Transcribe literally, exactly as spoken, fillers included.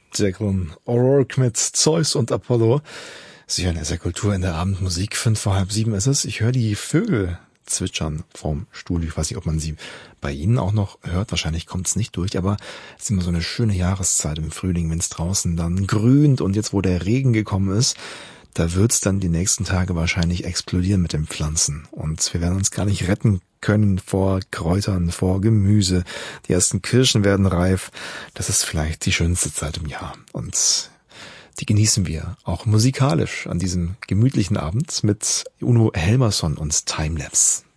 Jacqueline O'Rourke mit Zeus und Apollo. Sie hören S R Kultur in der Abendmusik. Fünf vor halb sieben ist es. Ich höre die Vögel zwitschern vorm Studio. Ich weiß nicht, ob man sie bei Ihnen auch noch hört. Wahrscheinlich kommt es nicht durch, aber es ist immer so eine schöne Jahreszeit im Frühling, wenn es draußen dann grünt und jetzt, wo der Regen gekommen ist, da wird's dann die nächsten Tage wahrscheinlich explodieren mit den Pflanzen. Und wir werden uns gar nicht retten können vor Kräutern, vor Gemüse. Die ersten Kirschen werden reif. Das ist vielleicht die schönste Zeit im Jahr. Und die genießen wir auch musikalisch an diesem gemütlichen Abend mit Uno Helmarsson und Timelapse.